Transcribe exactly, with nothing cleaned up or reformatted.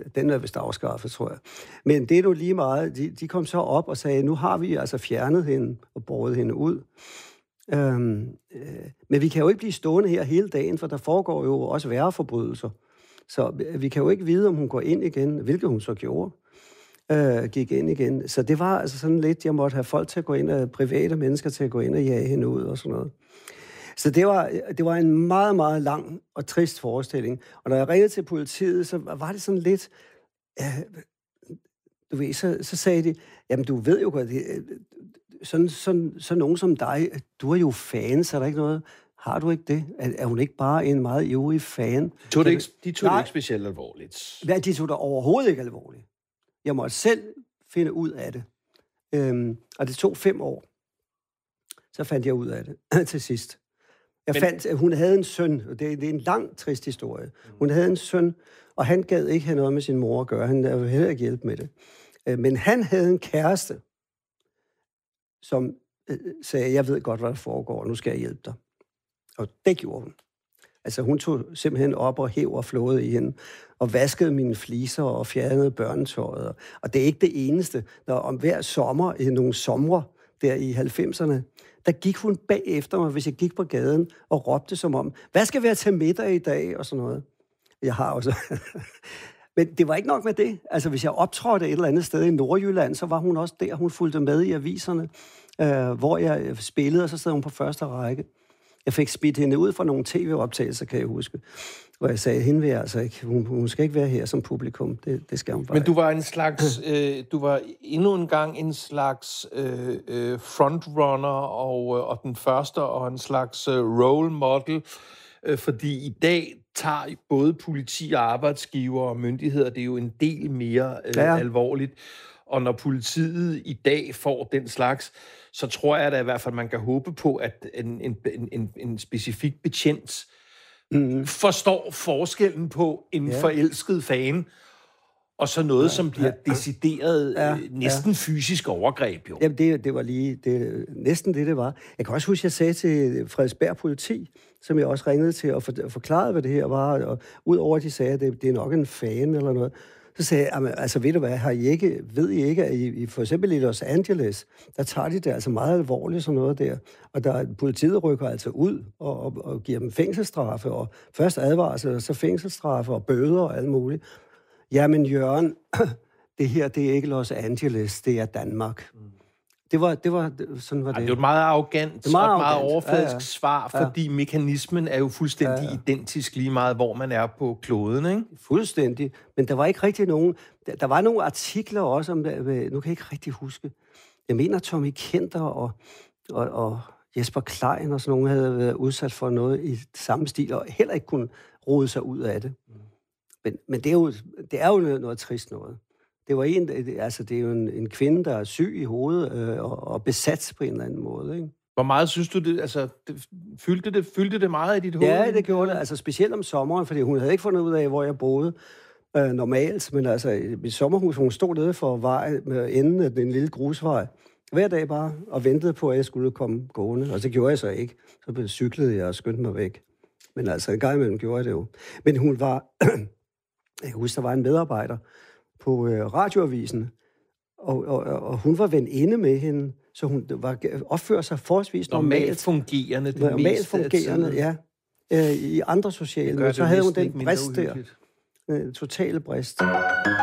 den er vist afskaffet, tror jeg. Men det er nu lige meget. De, de kom så op og sagde, nu har vi altså fjernet hende og båret hende ud. Øhm, øh, men vi kan jo ikke blive stående her hele dagen, for der foregår jo også værre forbrydelser. Så vi kan jo ikke vide, om hun går ind igen, hvilket hun så gjorde. Øh, gik ind igen. Så det var altså sådan lidt, jeg måtte have folk til at gå ind, og private mennesker til at gå ind og jage hende ud og sådan noget. Så det var, det var en meget, meget lang og trist forestilling. Og når jeg ringede til politiet, så var det sådan lidt... Øh, du ved, så, så sagde de, jamen du ved jo godt, sådan, sådan, sådan nogen som dig, du er jo fan, så er der ikke noget... Har du ikke det? Er, er hun ikke bare en meget ivrig fan? De tog det ikke, de tog det ikke specielt alvorligt. Ja, de tog det overhovedet ikke alvorligt. Jeg måtte selv finde ud af det. Øhm, og det tog fem år. Så fandt jeg ud af det til sidst. Jeg Men... fandt, at hun havde en søn, og det, det er en lang, trist historie. Hun havde en søn, og han gad ikke have noget med sin mor at gøre. Han ville heller ikke hjælpe med det. Øh, men han havde en kæreste, som øh, sagde, jeg ved godt, hvad der foregår, nu skal jeg hjælpe dig. Og det gjorde hun. Altså, hun tog simpelthen op og hæv og flåede i hende, og vaskede mine fliser og fjernede børnetøjet. Og det er ikke det eneste. Når om hver sommer, i nogle somre der i halvfemserne, der gik hun bagefter mig, hvis jeg gik på gaden, og råbte som om, hvad skal være til middag i dag, og sådan noget. Jeg har også... Men det var ikke nok med det. Altså, hvis jeg optrådte et eller andet sted i Nordjylland, så var hun også der. Hun fulgte med i aviserne, øh, hvor jeg spillede, og så sad hun på første række. Jeg fik spidt hende ud fra nogle tv-optagelser, kan jeg huske. Hvor jeg sagde, hende vil jeg altså ikke. Hun, hun skal ikke være her som publikum. Det, det skal hun bare. Men du var en slags, øh, du var endnu en gang en slags øh, øh, frontrunner og, og den første og en slags øh, role model. Øh, fordi i dag tager både politi og arbejdsgiver og myndigheder det er jo en del mere øh, ja. alvorligt. Og når politiet i dag får den slags, så tror jeg da i hvert fald, man kan håbe på, at en, en, en, en specifik betjent mm. forstår forskellen på en ja. forelsket fan, og så noget, ja, som bliver ja, decideret ja, næsten ja. fysisk overgreb. Jo. Jamen, det, det var lige det, næsten det, det var. Jeg kan også huske, jeg sagde til Frederiksberg Politi, som jeg også ringede til, og for, forklarede, hvad det her var, og udover at de sagde, at det, det er nok en fan eller noget, så sagde jeg, altså ved du hvad, har I ikke, ved I ikke, at I, i, for eksempel i Los Angeles, der tager de det altså meget alvorligt sådan noget der, og der, politiet rykker altså ud og, og, og giver dem fængselsstraffe, og først advarsel, og så fængselsstraffe og bøder og alt muligt. Jamen Jørgen, det her, det er ikke Los Angeles, det er Danmark. Mm. Det var, det var, sådan var det. Ej, det var et meget arrogant og meget, meget overfladisk ja, ja. svar, fordi ja. mekanismen er jo fuldstændig ja, ja. identisk lige meget, hvor man er på kloden, ikke? Fuldstændig. Men der var ikke rigtig nogen... Der, der var nogle artikler også om... Nu kan jeg ikke rigtig huske. Jeg mener, Tommy Kenter og, og, og Jesper Klein og sådan nogle havde været udsat for noget i samme stil, og heller ikke kunne rode sig ud af det. Men, men det, er jo, det er jo noget, noget trist noget. Det var en, altså det er jo en, en kvinde, der er syg i hovedet øh, og, og besat på en eller anden måde, ikke? Hvor meget synes du det, altså, det, fyldte, det, fyldte det meget i dit hoved? Ja, det gjorde det, altså specielt om sommeren, fordi hun havde ikke fundet ud af, hvor jeg boede øh, normalt, men altså i sommerhus, hun stod nede for vej med enden af den lille grusvej, hver dag bare, og ventede på, at jeg skulle komme gående, og så gjorde jeg så ikke. Så cyklede jeg og skyndte mig væk. Men altså en gang imellem gjorde jeg det jo. Men hun var, jeg husker, der var en medarbejder, på øh, radioavisen, og, og, og hun var veninde med hende, så hun var, opførte sig forholdsvis normalt. Normalt fungerende, det normalt meste fungerende, ja. Øh, I andre sociale, men så havde hun den brist der. Øh, totale brist.